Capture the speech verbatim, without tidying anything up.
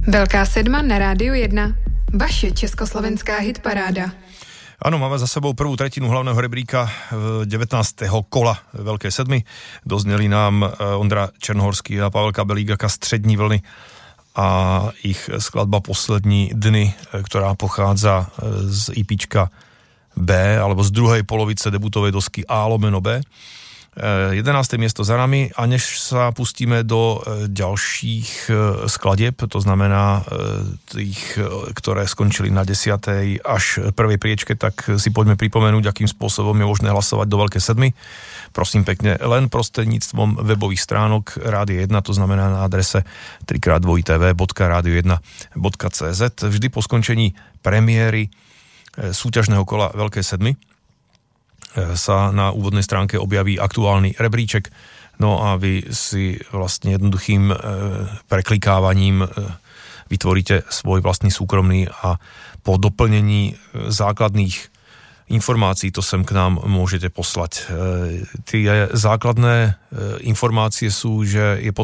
Velká sedma na Rádiu jedna. Vaše československá hitparáda. Áno, máme za sebou prvú tretinu hlavného rebríka devätnásteho kola Veľkej sedmy. Dozneli nám Ondra Černohorský a Pavel Kabelík z Střední vlny a ich skladba Poslední dny, ktorá pochádza z IPčka B, alebo z druhej polovice debutovej dosky A lomeno B. jedenáste miesto za nami a než sa pustíme do ďalších skladieb, to znamená tých, ktoré skončili na desiatej až prvej priečke, tak si poďme pripomenúť, akým spôsobom je možné hlasovať do Veľkej sedmy. Prosím pekne, len prostredníctvom webových stránok Rádia jedna, to znamená na adrese tri krát dva w bodka radio jedna bodka c z. Vždy po skončení premiéry súťažného kola Veľkej sedmy sa na úvodnej stránke objaví aktuálny rebríček, no a vy si vlastne jednoduchým preklikávaním vytvoríte svoj vlastný súkromný a po doplnení základných informácií to sem k nám môžete poslať. Tie základné informácie sú, že je